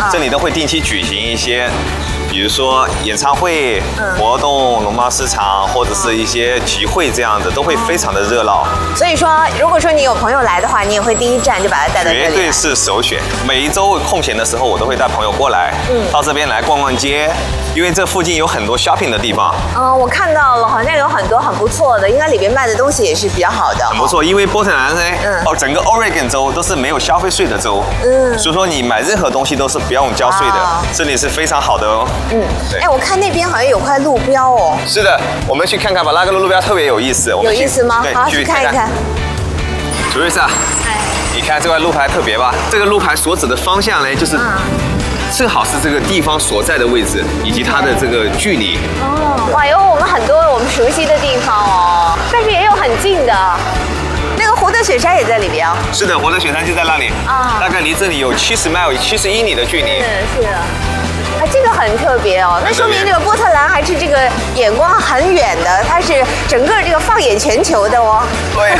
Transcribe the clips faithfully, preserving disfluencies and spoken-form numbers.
啊、这里都会定期举行一些。比如说演唱会、嗯、活动、农贸市场，或者是一些集会这样的，都会非常的热闹。 所以说，如果说你有朋友来的话，你也会第一站就把他带到这里。 绝对是首选。每一周空闲的时候，我都会带朋友过来，嗯，到这边来逛逛街，因为这附近有很多 shopping 的地方。 嗯，我看到了，好像有很多很不错的，应该里边卖的东西也是比较好的。 很不错，因为波特兰呢，嗯，哦，整个 Oregon 州都是没有消费税的州，嗯，所以说你买任何东西都是不用交税的，这里是非常好的哦。 嗯，哎，我看那边好像有块路标哦。 是的，我们去看看吧，那个路标特别有意思。 有意思吗？好，去看一看。 朱瑞莎，哎，你看这块路牌特别吧？这个路牌所指的方向呢，就是正好是这个地方所在的位置以及它的这个距离。 哦，哇，有我们很多我们熟悉的地方哦，但是也有很近的。那个活德雪山也在里边啊。 是的，活德雪山就在那里啊，大概离这里有七十 mile 七十英里的距离。 是是。啊，这个很特别哦，那说明这个波特兰还是这个眼光很远的，它是整个这个放眼全球的哦。 对。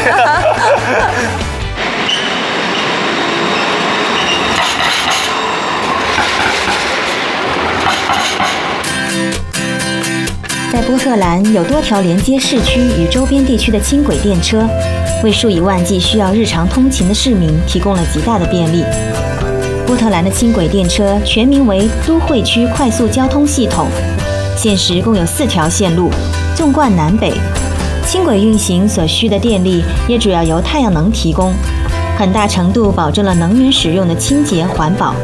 在波特兰有多条连接市区与周边地区的轻轨电车，为数以万计需要日常通勤的市民提供了极大的便利。波特兰的轻轨电车全名为都会区快速交通系统，现时共有四条线路，纵贯南北。轻轨运行所需的电力也主要由太阳能提供，很大程度保证了能源使用的清洁环保。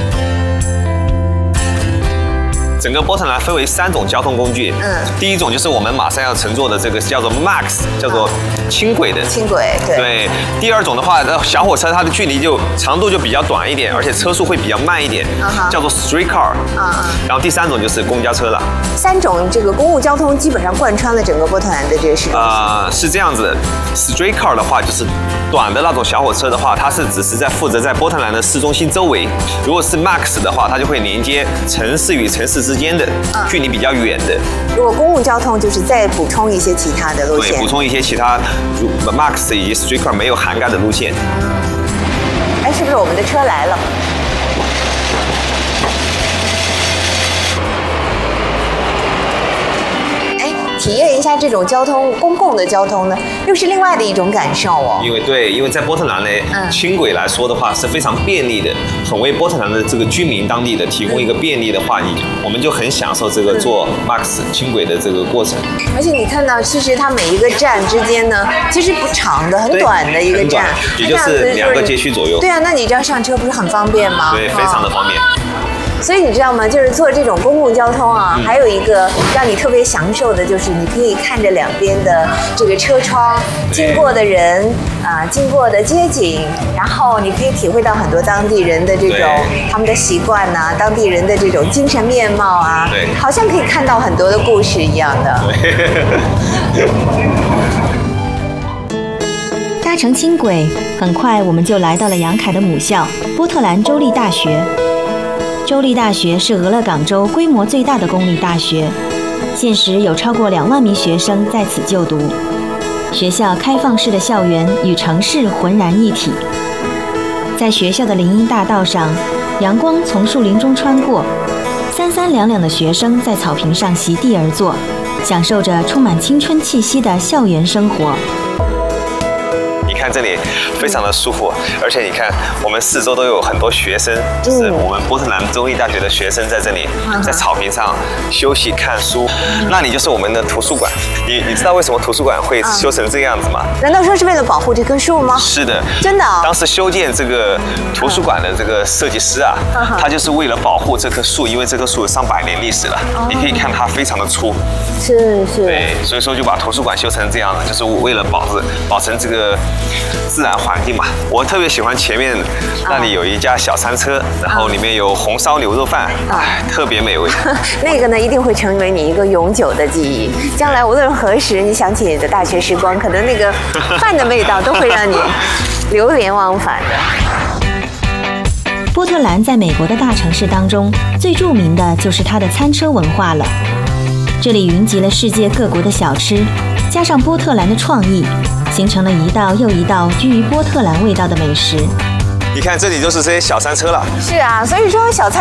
整个波特兰分为三种交通工具，嗯，第一种就是我们马上要乘坐的这个叫做 Max， 叫做轻轨的。 轻轨，对。 对。第二种的话，小火车它的距离就长度就比较短一点，而且车速会比较慢一点，uh-huh. 叫做 streetcar。啊。然后第三种就是公交车了。 三种这个公共交通基本上贯穿了整个波特兰的这个市中心。 啊、呃，是这样子的。streetcar 的话就是短的那种小火车的话，它是只是在负责在波特兰的市中心周围；如果是 Max 的话，它就会连接城市与城市之间的距离比较远的。 如果公共交通就是再补充一些其他的路线， 对，补充一些其他 Max 以及 streetcar 没有涵盖的路线。 哎，是不是我们的车来了？体验一下这种交通，公共的交通呢，又是另外的一种感受哦。 因为对，因为在波特兰呢，嗯、轻轨来说的话是非常便利的，很为波特兰的这个居民当地的提供一个便利的话，你我们就很享受这个坐 Max 轻轨的这个过程。 而且你看到，其实它每一个站之间呢，其实不长的，很短的一个站， 也就是两个街区左右。 对啊，那你这样上车不是很方便吗？ 对，非常的方便。 所以你知道吗？就是坐这种公共交通啊，嗯、还有一个让你特别享受的，就是你可以看着两边的这个车窗，经过的人啊、呃，经过的街景，然后你可以体会到很多当地人的这种他们的习惯呐、啊，当地人的这种精神面貌啊， 对， 好像可以看到很多的故事一样的。 搭乘轻轨，很快我们就来到了杨凯的母校波特兰州立大学。州立大学是俄勒冈州规模最大的公立大学，现时有超过两万名学生在此就读。学校开放式的校园与城市浑然一体。在学校的林荫大道上，阳光从树林中穿过，三三两两的学生在草坪上席地而坐，享受着充满青春气息的校园生活。 你看这里非常的舒服，而且你看我们四周都有很多学生，就是我们波特兰州立大学的学生在这里，在草坪上休息看书。那里就是我们的图书馆。你你知道为什么图书馆会修成这个样子吗？ 难道说是为了保护这棵树吗？ 是的， 真的、哦。 当时修建这个图书馆的这个设计师啊，他就是为了保护这棵树，因为这棵树有上百年历史了，你可以看它非常的粗。 是是。 对，所以说就把图书馆修成这样的，就是为了保持保存这个自然环境嘛。我特别喜欢前面那里有一家小餐车，然后里面有红烧牛肉饭，哎，特别美味。 那个呢，一定会成为你一个永久的记忆。将来无论何时，你想起你的大学时光，可能那个饭的味道都会让你流连忘返的。 波特兰在美国的大城市当中，最著名的就是它的餐车文化了。这里云集了世界各国的小吃，加上波特兰的创意，形成了一道又一道居于波特兰味道的美食。 你看，这里就是这些小餐车了。 是啊，所以说小餐